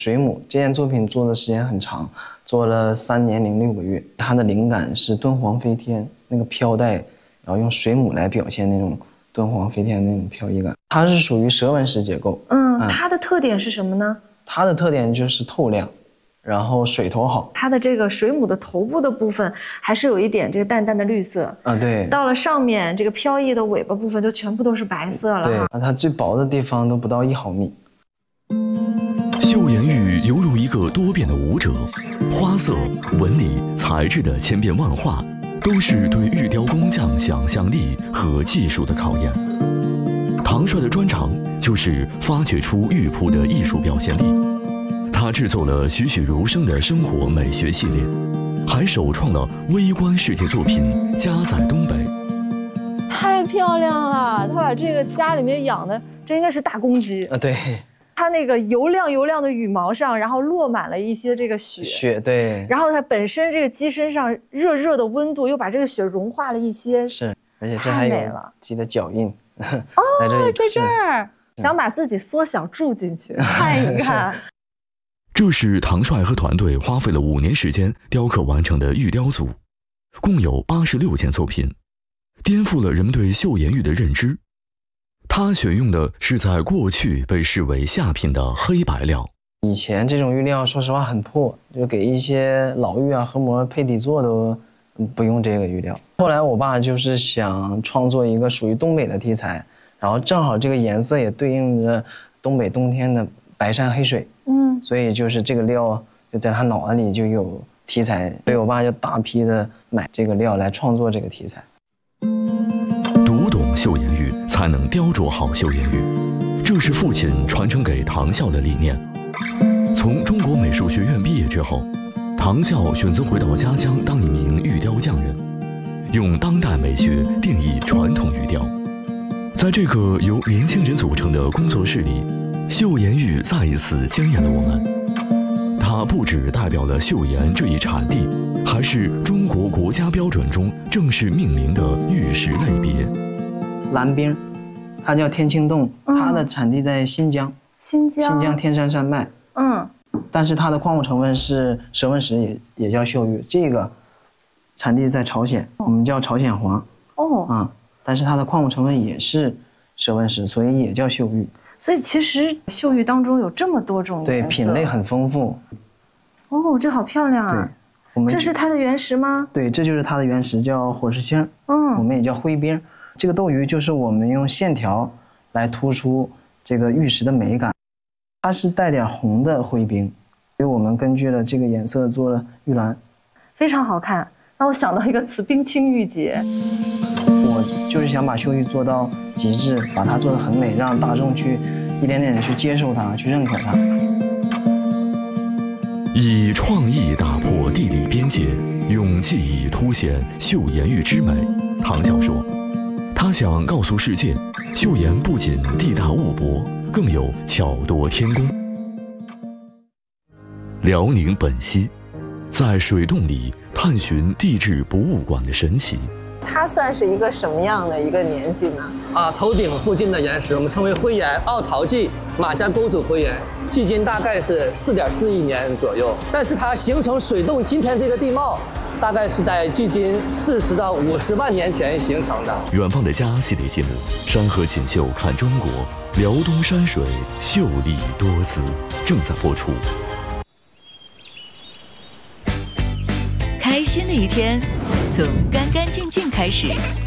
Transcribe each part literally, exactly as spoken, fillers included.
水母这件作品做的时间很长，做了三年零六个月。它的灵感是敦煌飞天那个飘带，然后用水母来表现那种敦煌飞天那种飘逸感。它是属于蛇纹石结构。 嗯，嗯它的特点是什么呢？ 它的特点就是透亮，然后水头好。它的这个水母的头部的部分还是有一点这个淡淡的绿色啊，对。 到了上面这个飘逸的尾巴部分就全部都是白色了。 对，啊，它最薄的地方都不到一毫米。 岫岩玉犹如一个多变的舞者，花色、纹理、材质的千变万化，都是对玉雕工匠想象力和技术的考验。唐帅的专长就是发掘出玉璞的艺术表现力。他制作了栩栩如生的生活美学系列，还首创了微观世界作品《家在东北》。 太漂亮了！他把这个家里面养的，这应该是大公鸡啊，对。 它那个油亮油亮的羽毛上，然后落满了一些这个雪。 雪，对。 然后它本身这个鸡身上热热的温度，又把这个雪融化了一些。 是，而且这还有鸡的脚印。 哦，在这儿，在这儿，想把自己缩小住进去，看一看。 这是唐帅和团队花费了五年时间雕刻完成的玉雕组，共有八十六件作品，颠覆了人们对岫岩玉的认知。他选用的是在过去被视为下品的黑白料。 以前这种玉料说实话很破，就给一些老玉啊、合模配底座都不用这个玉料。后来我爸就是想创作一个属于东北的题材，然后正好这个颜色也对应着东北冬天的白山黑水，嗯，所以就是这个料就在他脑子里就有题材，所以我爸就大批的买这个料来创作这个题材。 读懂岫岩玉，才能雕琢好岫岩玉，这是父亲传承给唐笑的理念。从中国美术学院毕业之后，唐笑选择回到家乡当一名玉雕匠人，用当代美学定义传统玉雕。在这个由年轻人组成的工作室里，岫岩玉再一次惊艳了我们。它不只代表了岫岩这一产地，还是中国国家标准中正式命名的玉石类别。 蓝冰，它叫天青洞，嗯、它的产地在新疆， 新疆， 新疆天山山脉。嗯，但是它的矿物成分是蛇纹石，也也叫岫玉。这个产地在朝鲜，我们叫朝鲜黄。哦，啊、嗯，但是它的矿物成分也是蛇纹石，所以也叫岫玉。 所以其实岫玉当中有这么多种颜色， 对，品类很丰富。 哦，这好漂亮啊！ 对，我们这是它的原石吗？ 对，这就是它的原石，叫火石青。嗯，我们也叫灰冰。这个斗鱼就是我们用线条来突出这个玉石的美感，它是带点红的灰冰，所以我们根据了这个颜色做了玉兰， 非常好看。让我想到一个词，冰清玉洁。 我就是想把岫玉做到极致，把它做得很美，让大众去一点点的去接受它，去认可它。 以创意打破地理边界，用技艺凸显岫岩玉之美。唐笑说，他想告诉世界，岫岩不仅地大物博，更有巧夺天工。辽宁本溪，在水洞里探寻地质博物馆的神奇。 它算是一个什么样的一个年纪呢？ 啊，头顶附近的岩石我们称为灰岩，奥陶纪马家沟组灰岩，距今大概是四点四亿年左右。但是它形成水洞今天这个地貌，大概是在距今四十到五十万年前形成的。 远方的家系列节目《山河锦绣看中国》，辽东山水秀丽多姿，正在播出。 开心的一天从干干净净开始，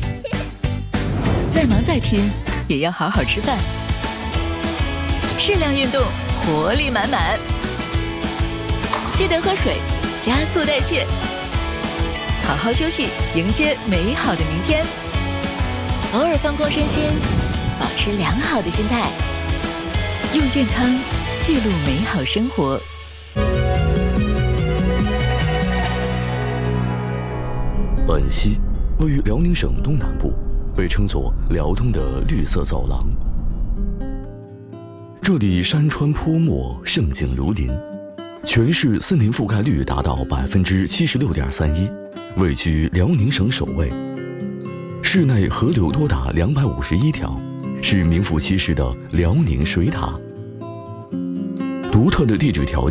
再忙再拼也要好好吃饭，适量运动，活力满满，记得喝水，加速代谢，好好休息，迎接美好的明天。偶尔放空身心，保持良好的心态，用健康记录美好生活。 本溪位于辽宁省东南部，被称作辽东的绿色走廊。这里山川坡漠，盛景如林，全市森林覆盖率达到百分之七十六点三一，位居辽宁省首位。市内河流多达两百五十一条，是名副其实的辽宁水塔。独特的地质条件